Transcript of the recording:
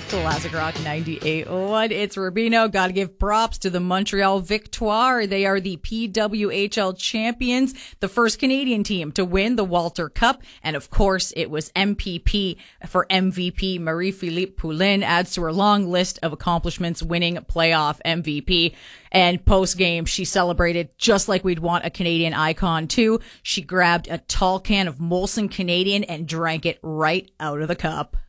Classic Rock 98.1. It's Rubino. Gotta give props to the Montreal Victoire. They are the PWHL champions, the first Canadian team to win the Walter Cup. And of course, it was MPP for MVP. Marie-Philippe Poulin adds to her long list of accomplishments, winning playoff MVP. And post-game, she celebrated just like we'd want a Canadian icon to. She grabbed a tall can of Molson Canadian and drank it right out of the cup.